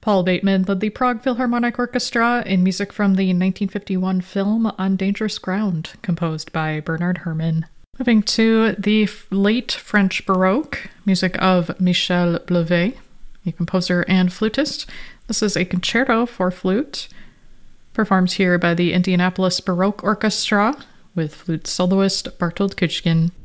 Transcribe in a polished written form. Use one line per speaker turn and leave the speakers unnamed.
Paul Bateman led the Prague Philharmonic Orchestra in music from the 1951 film On Dangerous Ground, composed by Bernard Herrmann. Moving to the late French Baroque, music of Michel Bleuvet, a composer and flutist. This is a concerto for flute, performed here by the Indianapolis Baroque Orchestra with flute soloist Bartold Kuchkin.